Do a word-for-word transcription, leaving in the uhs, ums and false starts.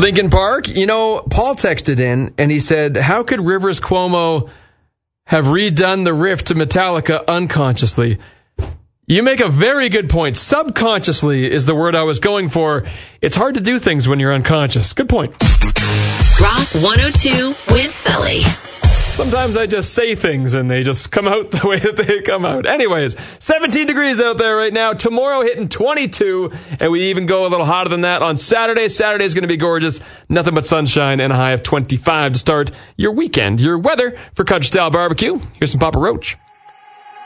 Lincoln Park, you know, Paul texted in and he said, how could Rivers Cuomo have redone the riff to Metallica unconsciously? You make a very good point. Subconsciously is the word I was going for. It's hard to do things when you're unconscious. Good point. Rock one oh two with Sully. Sometimes I just say things and they just come out the way that they come out. Anyways, seventeen degrees out there right now. Tomorrow hitting twenty-two, and we even go a little hotter than that on Saturday. Saturday is going to be gorgeous. Nothing but sunshine and a high of twenty-five to start your weekend. Your weather for Country Style Barbecue. Here's some Papa Roach.